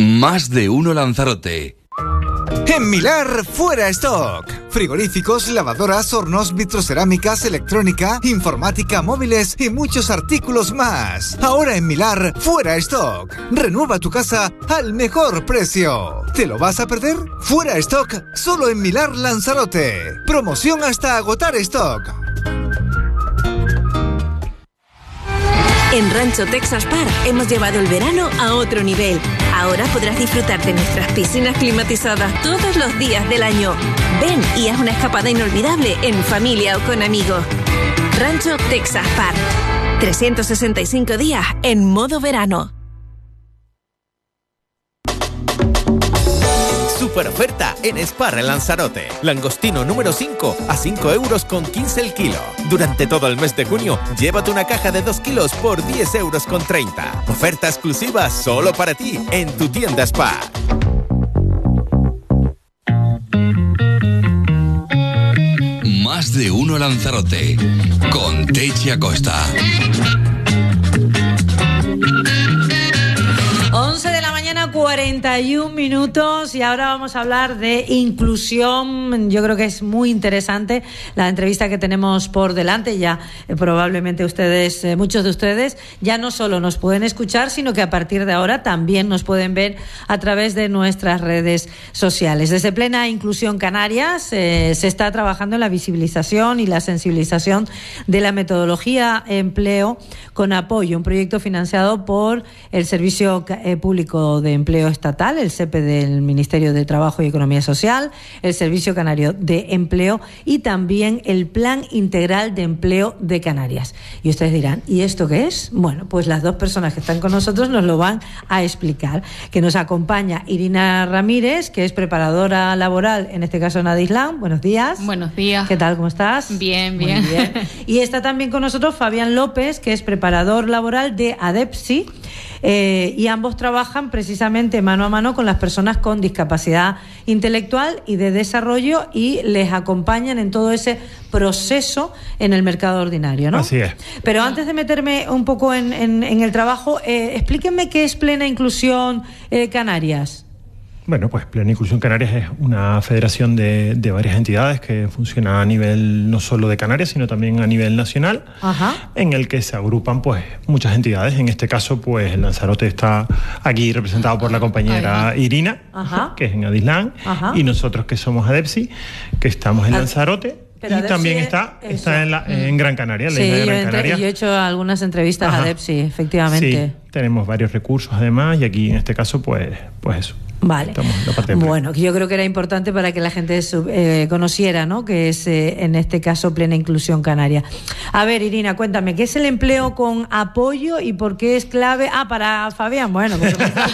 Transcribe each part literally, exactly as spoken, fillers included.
Más de uno Lanzarote. En Milar, fuera stock. Frigoríficos, lavadoras, hornos, vitrocerámicas, electrónica, informática, móviles y muchos artículos más. Ahora en Milar, fuera stock. Renueva tu casa al mejor precio. ¿Te lo vas a perder? Fuera stock, solo en Milar Lanzarote. Promoción hasta agotar stock. En Rancho Texas Park hemos llevado el verano a otro nivel. Ahora podrás disfrutar de nuestras piscinas climatizadas todos los días del año. Ven y haz una escapada inolvidable en familia o con amigos. Rancho Texas Park. trescientos sesenta y cinco días en modo verano. Super oferta en Spar en Lanzarote. Langostino número cinco a cinco euros con quince el kilo. Durante todo el mes de junio, llévate una caja de dos kilos por diez euros con treinta. Oferta exclusiva solo para ti en tu tienda Spar. Más de uno Lanzarote con Techi Acosta. once de la mañana, cuarenta y un minutos, y ahora vamos a hablar de inclusión. Yo creo que es muy interesante la entrevista que tenemos por delante. Ya eh, probablemente ustedes, eh, muchos de ustedes, ya no solo nos pueden escuchar, sino que a partir de ahora también nos pueden ver a través de nuestras redes sociales. Desde Plena Inclusión Canarias eh, se está trabajando en la visibilización y la sensibilización de la metodología empleo con apoyo, un proyecto financiado por el Servicio eh, Público de Empleo Estatal, el S E P E del Ministerio de Trabajo y Economía Social, el Servicio Canario de Empleo y también el Plan Integral de Empleo de Canarias. Y ustedes dirán, ¿y esto qué es? Bueno, pues las dos personas que están con nosotros nos lo van a explicar. Que nos acompaña Irina Ramírez, que es preparadora laboral, en este caso en Adislam. Buenos días. Buenos días. ¿Qué tal? ¿Cómo estás? Bien, bien. Muy bien. Y está también con nosotros Fabián López, que es preparador laboral de ADEPSI, eh, y ambos trabajan precisamente mano a mano con las personas con discapacidad intelectual y de desarrollo y les acompañan en todo ese proceso en el mercado ordinario, ¿no? Así es. Pero antes de meterme un poco en, en, en el trabajo, eh, explíquenme qué es Plena Inclusión eh, Canarias. Bueno, pues Plena Inclusión Canarias es una federación de, de varias entidades que funciona a nivel no solo de Canarias, sino también a nivel nacional. Ajá. En el que se agrupan pues muchas entidades. En este caso, pues Lanzarote está aquí representado por la compañera Ay, Irina, Ajá. que es en Adislam, Ajá. y nosotros que somos ADEPSI, que estamos en Lanzarote. Pero y también está, está en, la, en Gran Canaria, sí, la isla de Gran yo, Canaria. Yo he hecho algunas entrevistas Ajá. a ADEPSI, efectivamente. Sí, tenemos varios recursos además y aquí en este caso, pues, pues eso. Vale. Bueno, yo creo que era importante para que la gente eh, conociera, ¿no? Que es eh, en este caso Plena Inclusión Canaria. A ver, Irina, cuéntame, ¿qué es el empleo con apoyo y por qué es clave? Ah, para Fabián, bueno, porque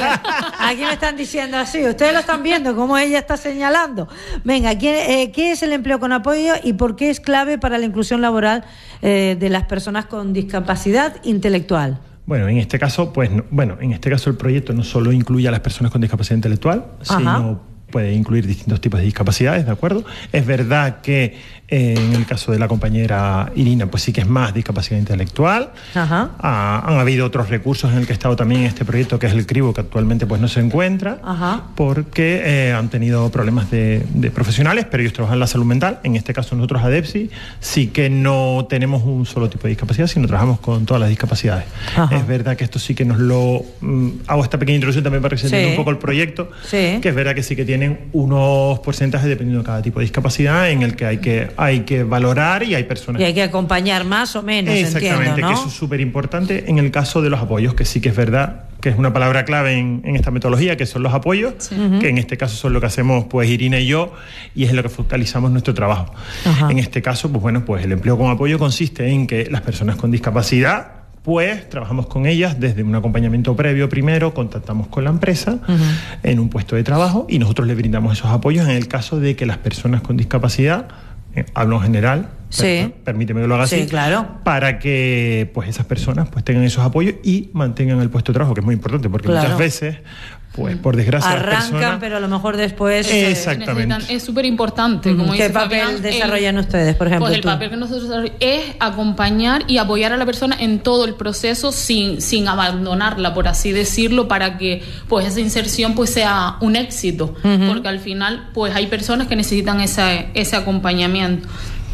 aquí me están diciendo así, ustedes lo están viendo, como ella está señalando. Venga, ¿qué, eh, ¿qué es el empleo con apoyo y por qué es clave para la inclusión laboral eh, de las personas con discapacidad intelectual? Bueno, en este caso, pues, no, bueno, en este caso el proyecto no solo incluye a las personas con discapacidad intelectual, Ajá. sino puede incluir distintos tipos de discapacidades, ¿de acuerdo? Es verdad que eh, en el caso de la compañera Irina, pues sí que es más discapacidad intelectual. Ajá. Ah, han habido otros recursos en el que ha estado también este proyecto, que es el CRIBO, que actualmente pues no se encuentra, Ajá. porque eh, han tenido problemas de, de profesionales, pero ellos trabajan en la salud mental. En este caso nosotros, ADEPSI, sí que no tenemos un solo tipo de discapacidad, sino trabajamos con todas las discapacidades. Ajá. Es verdad que esto sí que nos lo... Mm, hago esta pequeña introducción también para que se entienda sí. un poco el proyecto, sí. que es verdad que sí que tiene unos porcentajes dependiendo de cada tipo de discapacidad en el que hay que, hay que valorar y hay personas... Y hay que acompañar más o menos, Exactamente, entiendo, ¿no? Que eso es súper importante en el caso de los apoyos, que sí que es verdad que es una palabra clave en, en esta metodología, que son los apoyos, sí. que en este caso son lo que hacemos pues Irina y yo, y es en lo que focalizamos nuestro trabajo. Ajá. En este caso, pues bueno, pues el empleo con apoyo consiste en que las personas con discapacidad pues trabajamos con ellas desde un acompañamiento previo primero, contactamos con la empresa uh-huh. en un puesto de trabajo y nosotros les brindamos esos apoyos en el caso de que las personas con discapacidad, eh, hablo en general, sí. per, permíteme que lo haga así, sí, claro. para que pues esas personas pues tengan esos apoyos y mantengan el puesto de trabajo, que es muy importante porque claro. muchas veces pues por desgracia arrancan, las personas, pero a lo mejor después eh, exactamente es súper importante. Como ¿qué dice papel Fabián, desarrollan el, ustedes, por ejemplo? Pues el tú? papel que nosotros desarrollamos es acompañar y apoyar a la persona en todo el proceso sin, sin abandonarla, por así decirlo, para que pues esa inserción pues sea un éxito, uh-huh. porque al final pues hay personas que necesitan ese, ese acompañamiento.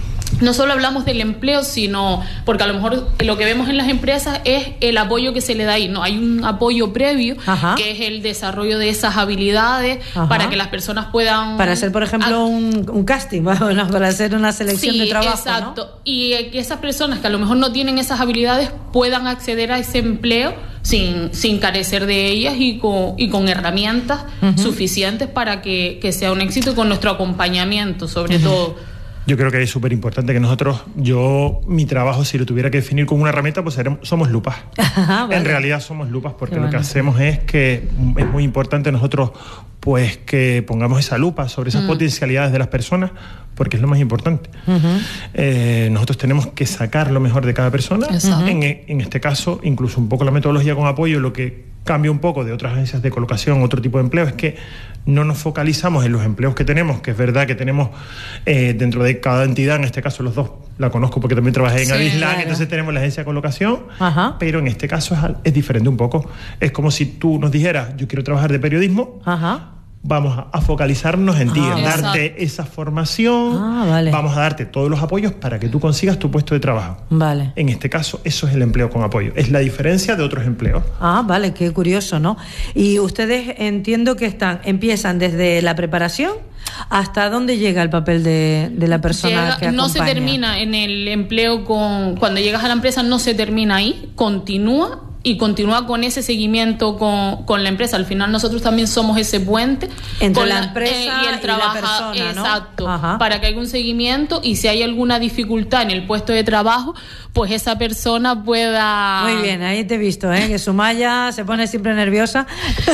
No solo hablamos del empleo, sino porque a lo mejor lo que vemos en las empresas es el apoyo que se le da ahí. No, hay un apoyo previo, Ajá. que es el desarrollo de esas habilidades Ajá. para que las personas puedan... Para hacer, por ejemplo, un, un casting, bueno, para hacer una selección sí, de trabajo, exacto. ¿no? Y que esas personas que a lo mejor no tienen esas habilidades puedan acceder a ese empleo sin, sin carecer de ellas y con, y con herramientas uh-huh. suficientes para que, que sea un éxito, con nuestro acompañamiento, sobre uh-huh. todo. Yo creo que es súper importante que nosotros, yo, mi trabajo, si lo tuviera que definir con una herramienta, pues seremos, somos lupas. Ajá, vale. En realidad somos lupas porque Qué lo bueno. que hacemos es que es muy importante nosotros, pues, que pongamos esa lupa sobre esas mm. potencialidades de las personas, porque es lo más importante. Uh-huh. Eh, nosotros tenemos que sacar lo mejor de cada persona. En, en este caso, incluso un poco la metodología con apoyo, lo que cambia un poco de otras agencias de colocación, otro tipo de empleo, es que no nos focalizamos en los empleos que tenemos, que es verdad que tenemos eh, dentro de cada entidad, en este caso los dos, la conozco porque también trabajé en sí, Avislan, claro. entonces tenemos la agencia de colocación, Ajá. pero en este caso es, es diferente un poco. Es como si tú nos dijeras, yo quiero trabajar de periodismo, Ajá. vamos a, a focalizarnos en ti, ah, en darte exacto. esa formación, ah, vale. vamos a darte todos los apoyos para que tú consigas tu puesto de trabajo. Vale. En este caso, eso es el empleo con apoyo, es la diferencia de otros empleos. Ah, vale, qué curioso, ¿no? Y ustedes entiendo que están, empiezan desde la preparación hasta dónde llega el papel de, de la persona llega, que acompaña. No se termina en el empleo con, cuando llegas a la empresa no se termina ahí, continúa. Y continúa con ese seguimiento con, con la empresa. Al final nosotros también somos ese puente entre con la empresa eh, y el trabajador, ¿no? Exacto, Ajá. para que haya un seguimiento y si hay alguna dificultad en el puesto de trabajo, pues esa persona pueda... Muy bien, ahí te he visto, ¿eh? Que Sumaya se pone siempre nerviosa.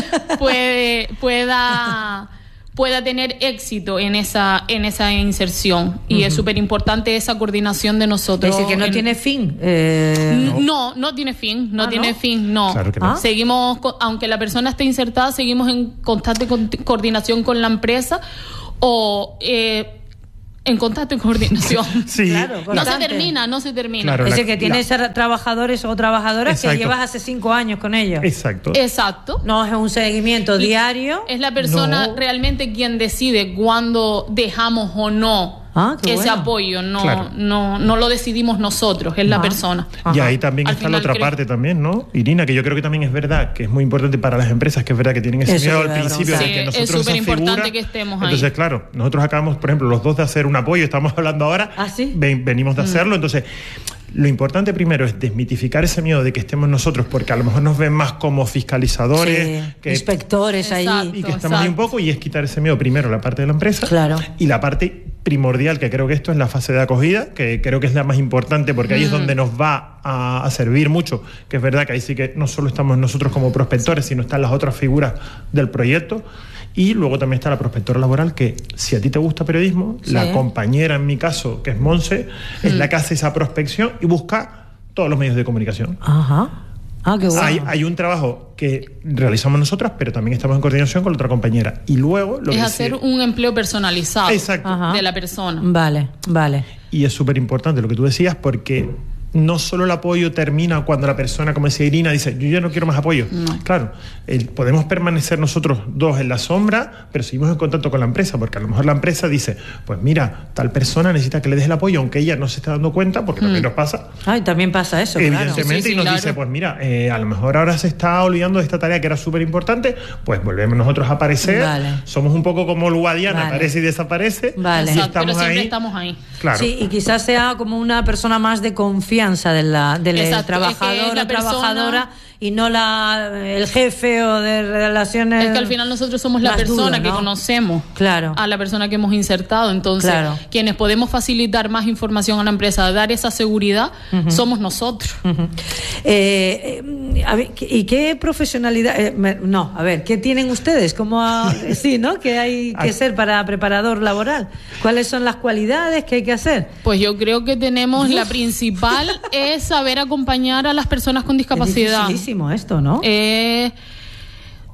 Puede, pueda... pueda tener éxito en esa en esa inserción y uh-huh. es súper importante esa coordinación de nosotros. Es decir, que no en... tiene fin. Eh... No. no, no tiene fin, no ah, tiene ¿no? fin, no. Claro que no. ¿Ah? Seguimos, aunque la persona esté insertada, seguimos en constante co- coordinación con la empresa o... Eh, en contacto y coordinación. Sí. Claro, no se termina, no se termina. Claro, es la, decir, que tienes la... trabajadores o trabajadoras Exacto. que llevas hace cinco años con ellos. Exacto. Exacto. No es un seguimiento y diario. Es la persona no. realmente quien decide cuándo dejamos o no ah, ese bueno. apoyo. No, claro. no, no lo decidimos nosotros, es ah. la persona. Ajá. Y ahí también Al está la otra creo... parte también, ¿no? Irina, que yo creo que también es verdad, que es muy importante para las empresas, que es verdad que tienen ese Eso miedo al principio sí, de que nosotros es súper importante figura, que estemos ahí. Entonces, claro, nosotros acabamos, por ejemplo, los dos de hacer un apoyo, estamos hablando ahora, ¿Ah, sí? ven, venimos de mm. hacerlo, entonces lo importante primero es desmitificar ese miedo de que estemos nosotros, porque a lo mejor nos ven más como fiscalizadores, sí, que, inspectores exacto, ahí. Y que estamos ahí un poco, y es quitar ese miedo primero la parte de la empresa claro. y la parte primordial, que creo que esto es la fase de acogida, que creo que es la más importante, porque ahí mm. es donde nos va a, a servir mucho, que es verdad que ahí sí que no solo estamos nosotros como prospectores, sino están las otras figuras del proyecto. Y luego también está la prospectora laboral, que si a ti te gusta periodismo, sí. la compañera, en mi caso, que es Monse, mm. es la que hace esa prospección y busca todos los medios de comunicación. Ajá. Ah, qué bueno. Hay, hay un trabajo que realizamos nosotras, pero también estamos en coordinación con la otra compañera. Y luego... Lo es que hacer decía, un empleo personalizado Exacto. de la persona. Vale, vale. Y es súper importante lo que tú decías, porque no solo el apoyo termina cuando la persona, como decía Irina, dice, yo ya no quiero más apoyo. No. Claro, el, podemos permanecer nosotros dos en la sombra, pero seguimos en contacto con la empresa, porque a lo mejor la empresa dice, pues mira, tal persona necesita que le des el apoyo, aunque ella no se está dando cuenta, porque mm. también nos pasa. Ay, también pasa eso, evidentemente, claro. sí, sí, y nos claro. dice, pues mira, eh, a lo mejor ahora se está olvidando de esta tarea que era súper importante, pues volvemos nosotros a aparecer. Vale. Somos un poco como el Guadiana, vale. aparece y desaparece. Vale. Y Exacto, estamos pero siempre ahí. estamos ahí. Claro. Sí, y quizás sea como una persona más de confianza de la del Exacto, trabajador es que la o persona... trabajadora y no la el jefe o de relaciones. Es que al final nosotros somos la persona duro, ¿no? que conocemos claro. a la persona que hemos insertado, entonces claro. quienes podemos facilitar más información a la empresa, dar esa seguridad, uh-huh. somos nosotros. Uh-huh. eh, eh, a ver, ¿y qué profesionalidad? Eh, me, no, a ver, ¿qué tienen ustedes? ¿Cómo a, sí, ¿no? ¿Qué hay que ser para preparador laboral? ¿Cuáles son las cualidades que hay que hacer? Pues yo creo que tenemos Uf. la principal es saber acompañar a las personas con discapacidad. Es dificilísimo esto, ¿no? Eh,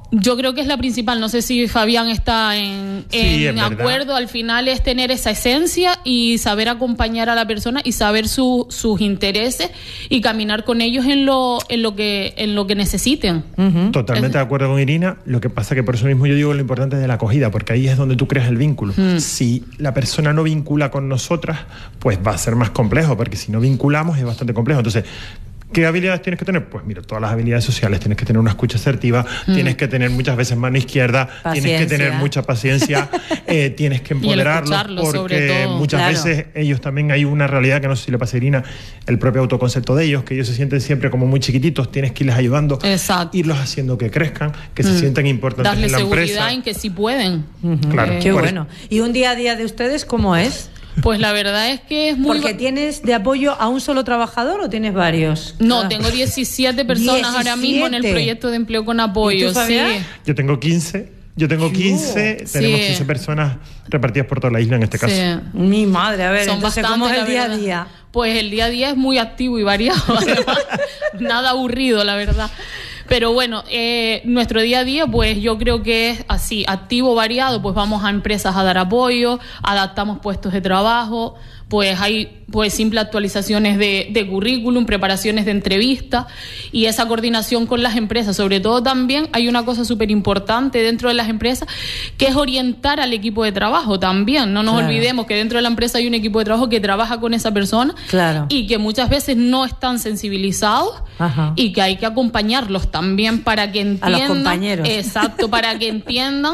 Yo creo que es la principal, no sé si Fabián está en, sí, en acuerdo, al final es tener esa esencia y saber acompañar a la persona y saber su, sus intereses y caminar con ellos en lo, en lo que, en lo que necesiten. Uh-huh. Totalmente es... de acuerdo con Irina, lo que pasa que por eso mismo yo digo lo importante es de la acogida, porque ahí es donde tú creas el vínculo. Uh-huh. Si la persona no vincula con nosotras, pues va a ser más complejo, porque si no vinculamos es bastante complejo. Entonces, ¿qué habilidades tienes que tener? Pues mira, todas las habilidades sociales. Tienes que tener una escucha asertiva, mm. tienes que tener muchas veces mano izquierda, paciencia. Tienes que tener mucha paciencia, eh, tienes que empoderarlos, porque muchas claro. veces ellos también hay una realidad que no sé si le pasa a Irina, el propio autoconcepto de ellos, que ellos se sienten siempre como muy chiquititos, tienes que irles ayudando, Exacto. irlos haciendo que crezcan, que mm. se sientan importantes Darle en la empresa. Darle seguridad en que sí pueden. Uh-huh. Claro. Eh, Qué bueno. ¿Y un día a día de ustedes cómo es? Pues la verdad es que es muy... ¿Porque tienes de apoyo a un solo trabajador o tienes varios? No, tengo diecisiete personas diecisiete ahora mismo en el proyecto de empleo con apoyo. ¿Y tú, sí. Yo tengo quince. Yo tengo quince, sí. tenemos quince personas repartidas por toda la isla en este caso. Sí. Mi madre, a ver, Son entonces, ¿cómo es el día a día? Pues el día a día es muy activo y variado, además, nada aburrido, la verdad. Pero bueno, eh, nuestro día a día, pues yo creo que es así, activo, variado, pues vamos a empresas a dar apoyo, adaptamos puestos de trabajo, pues hay pues simples actualizaciones de, de currículum, preparaciones de entrevista y esa coordinación con las empresas. Sobre todo también hay una cosa súper importante dentro de las empresas, que es orientar al equipo de trabajo también. No nos claro. olvidemos que dentro de la empresa hay un equipo de trabajo que trabaja con esa persona claro. y que muchas veces no están sensibilizados. Ajá. Y que hay que acompañarlos también para que entiendan. A los compañeros. Exacto, para que entiendan.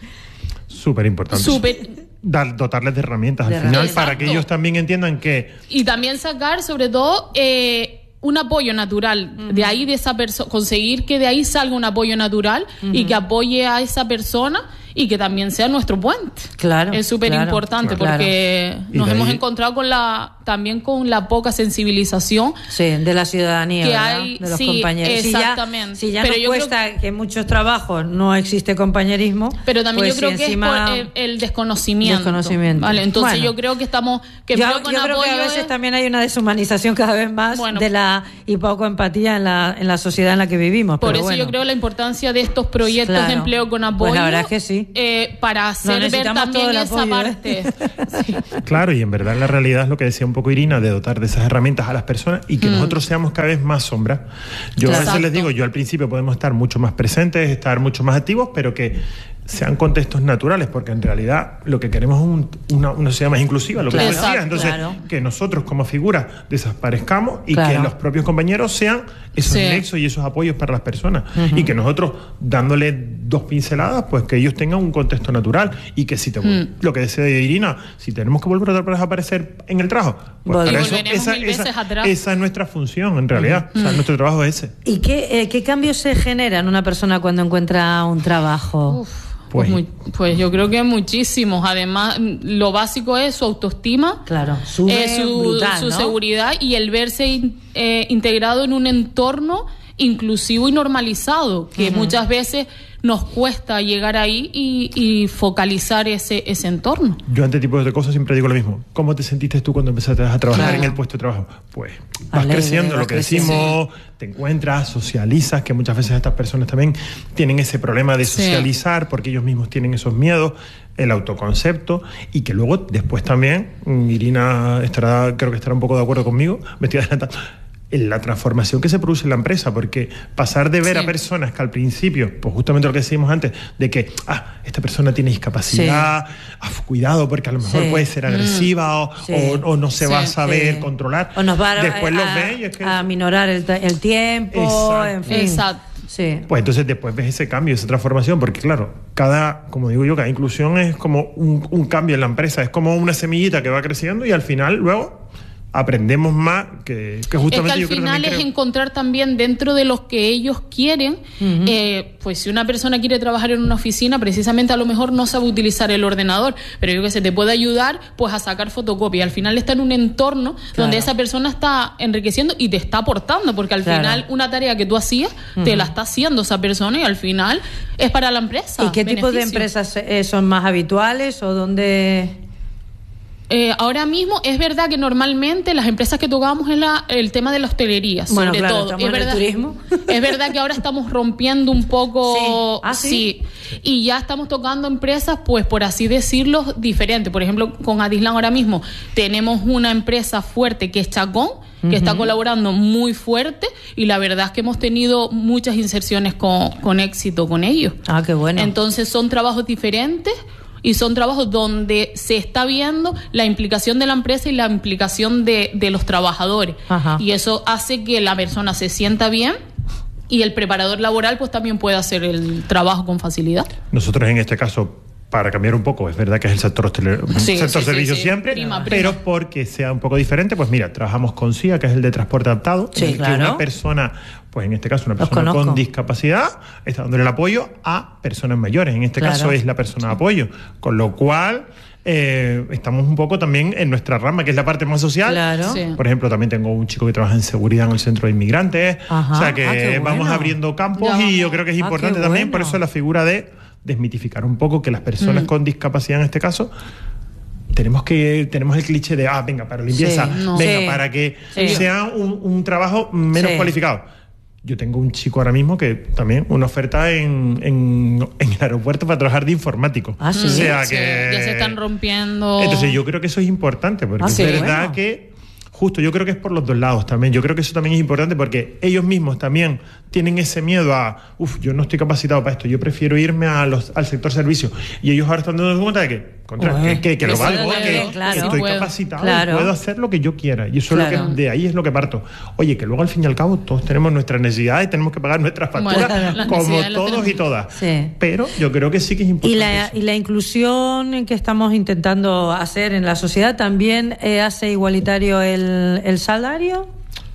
Súper importante. Súper Dar, dotarles de herramientas de al final exacto. para que ellos también entiendan que... Y también sacar, sobre todo, eh, un apoyo natural. Uh-huh. De ahí, de esa persona, conseguir que de ahí salga un apoyo natural uh-huh. y que apoye a esa persona y que también sea nuestro puente. Claro. Es súper claro, importante claro. porque nos hemos ahí... encontrado con la también con la poca sensibilización sí, de la ciudadanía, que ¿verdad? hay, de los sí, compañeros. Exactamente. Si ya, si ya pero nos yo cuesta creo que, que en muchos trabajos no existe compañerismo, pero también pues yo creo si que encima... es por el, el desconocimiento. desconocimiento. Vale, entonces bueno, yo creo que estamos que yo, con yo creo que a veces es... también hay una deshumanización cada vez más bueno, de la y poco empatía en la en la sociedad en la que vivimos. Por pero eso bueno. yo creo la importancia de estos proyectos claro. de empleo con apoyo. Pues la verdad es que sí. Eh, para hacer ver también esa apoyo, parte. ¿eh? Sí. Claro, y en verdad la realidad es lo que decía un poco Irina, de dotar de esas herramientas a las personas y que mm. nosotros seamos cada vez más sombra. Yo claro. a veces les digo, yo al principio podemos estar mucho más presentes, estar mucho más activos, pero que sean contextos naturales, porque en realidad lo que queremos es un, una, una sociedad más inclusiva, lo que claro, tú decías. Entonces, claro. que nosotros como figuras desaparezcamos y claro. que los propios compañeros sean esos sí. nexos y esos apoyos para las personas. Uh-huh. Y que nosotros, dándole dos pinceladas, pues que ellos tengan un contexto natural y que si te mm. lo que decía Irina, si tenemos que volver a desaparecer en el trabajo, pues para eso, esa, esa, esa es nuestra función en realidad. Uh-huh. O sea, nuestro trabajo es ese. ¿Y qué, eh, qué cambios se genera en una persona cuando encuentra un trabajo? Uf. Pues, pues, pues yo creo que muchísimos. Además, lo básico es su autoestima, claro, sube eh, su, brutal, su ¿no? seguridad y el verse in, eh, integrado en un entorno inclusivo y normalizado, que uh-huh. muchas veces nos cuesta llegar ahí y, y focalizar ese, ese entorno. Yo ante tipo de cosas siempre digo lo mismo. ¿Cómo te sentiste tú cuando empezaste a trabajar claro. en el puesto de trabajo? Pues vas Alegre, creciendo, vas lo que creciendo. decimos, te encuentras, socializas, que muchas veces estas personas también tienen ese problema de socializar sí. porque ellos mismos tienen esos miedos, el autoconcepto, y que luego después también, Irina estará, creo que estará un poco de acuerdo conmigo, me estoy adelantando, en la transformación que se produce en la empresa, porque pasar de ver sí. a personas que al principio, pues justamente lo que decíamos antes, de que, ah, esta persona tiene discapacidad, sí. ah, cuidado porque a lo mejor sí. puede ser agresiva o, sí. o, o no se sí. va a saber sí. controlar. O nos va a, después a, los ves y es que... a minorar el, el tiempo, exacto. en fin. Exacto. Sí. Pues entonces después ves ese cambio, esa transformación, porque claro, cada, como digo yo, cada inclusión es como un, un cambio en la empresa, es como una semillita que va creciendo y al final luego aprendemos más que, que justamente es que al yo final creo es creo. encontrar también dentro de los que ellos quieren uh-huh. eh, pues si una persona quiere trabajar en una oficina, precisamente a lo mejor no sabe utilizar el ordenador, pero yo que sé, te puede ayudar pues a sacar fotocopia. Al final está en un entorno claro. donde esa persona está enriqueciendo y te está aportando, porque al claro. final una tarea que tú hacías uh-huh. te la está haciendo esa persona y al final es para la empresa. ¿Y qué beneficio. tipo de empresas eh, son más habituales o dónde...? Eh, ahora mismo es verdad que normalmente las empresas que tocamos es la, el tema de la hostelería, sobre bueno, claro, todo. Es en verdad, el turismo. Es verdad que ahora estamos rompiendo un poco, sí. ¿Ah, sí? sí, y ya estamos tocando empresas, pues por así decirlo, diferentes. Por ejemplo, con Adislan ahora mismo tenemos una empresa fuerte que es Chacón, que uh-huh. está colaborando muy fuerte, y la verdad es que hemos tenido muchas inserciones con, con éxito con ellos. Ah, qué bueno. Entonces son trabajos diferentes. Y son trabajos donde se está viendo la implicación de la empresa y la implicación de, de los trabajadores. Ajá. Y eso hace que la persona se sienta bien y el preparador laboral pues también puede hacer el trabajo con facilidad. Nosotros en este caso, para cambiar un poco, es verdad que es el sector hostelero, sí, sector sí, servicio sí, sí. siempre, Prima, pero prima. porque sea un poco diferente, pues mira, trabajamos con S I A, que es el de transporte adaptado, sí, en el claro. que una persona, pues en este caso una persona con discapacidad, está dándole el apoyo a personas mayores, en este claro. caso es la persona de apoyo, con lo cual eh, estamos un poco también en nuestra rama, que es la parte más social. Claro. Sí. Por ejemplo, también tengo un chico que trabaja en seguridad en el centro de inmigrantes, Ajá. o sea que ah, bueno. vamos abriendo campos ya, y yo creo que es importante ah, también, bueno. por eso la figura de desmitificar un poco que las personas mm. con discapacidad en este caso tenemos que tenemos el cliché de ah venga para limpieza sí, no. venga sí. para que sí. sea un, un trabajo menos sí. cualificado. Yo tengo un chico ahora mismo que también una oferta en, en, en el aeropuerto para trabajar de informático. Ah, sí. O sea sí, que ya se están rompiendo. Entonces yo creo que eso es importante porque ah, sí, es verdad bueno. que justo, yo creo que es por los dos lados también. Yo creo que eso también es importante porque ellos mismos también tienen ese miedo a, uff, yo no estoy capacitado para esto, yo prefiero irme a los, al sector servicio. Y ellos ahora están dando cuenta de que, contra, Uy, que, que, que lo valgo, que, claro. que estoy Puedo. capacitado Claro. y puedo hacer lo que yo quiera. Y eso Claro. es lo que, de ahí es lo que parto. Oye, que luego al fin y al cabo todos tenemos nuestras necesidades, tenemos que pagar nuestras facturas, Bueno, como todos y todas. Sí. Pero yo creo que sí que es importante. Y la, eso. y la inclusión que estamos intentando hacer en la sociedad también eh, hace igualitario el, el salario.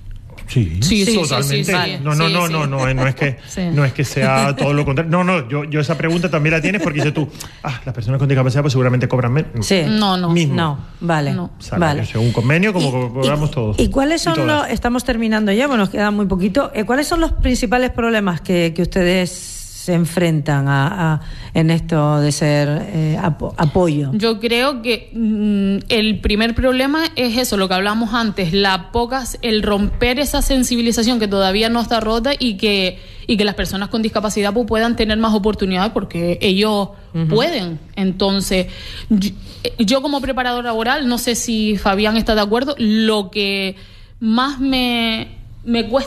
Sí, Sí, sí, totalmente. sí, sí, sí. No, no, Sí, no, sí. no, no, no es que Sí. no es que sea todo lo contrario. No, no, yo, yo esa pregunta también la tienes porque dices tú, ah, las personas con discapacidad pues seguramente cobran menos. Sí. No, no. Mismo. No, vale. No. Salario, Vale. según convenio, como Y- cobramos y, todos. ¿Y cuáles y son todas. los, estamos terminando ya, bueno, nos queda muy poquito, eh, ¿cuáles son los principales problemas que, que ustedes se enfrentan a, a- en esto de ser eh, apo- apoyo? Yo creo que mm, el primer problema es eso, lo que hablamos antes, la pocas, el romper esa sensibilización que todavía no está rota y que, y que las personas con discapacidad pues, puedan tener más oportunidades porque ellos uh-huh. pueden. Entonces, yo, yo como preparador laboral, no sé si Fabián está de acuerdo, lo que más me, me cuesta